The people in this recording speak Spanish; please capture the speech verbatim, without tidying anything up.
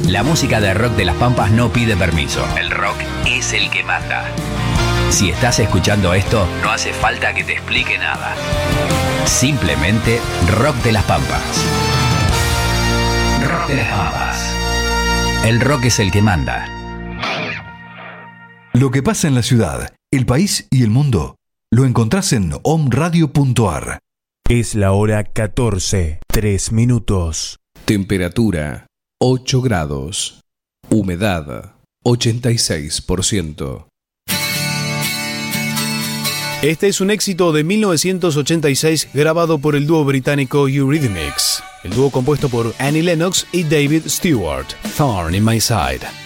La música de rock de las Pampas no pide permiso. El rock es el que manda. Si estás escuchando esto, no hace falta que te explique nada. Simplemente Rock de las Pampas. Rock de las Pampas. El rock es el que manda. Lo que pasa en la ciudad, el país y el mundo, lo encontrás en omradio punto ar. Es la hora catorce, tres minutos. Temperatura ocho grados. Humedad ochenta y seis por ciento. Este es un éxito de mil novecientos ochenta y seis grabado por el dúo británico Eurythmics. El dúo compuesto por Annie Lennox y David Stewart. Thorn in My Side.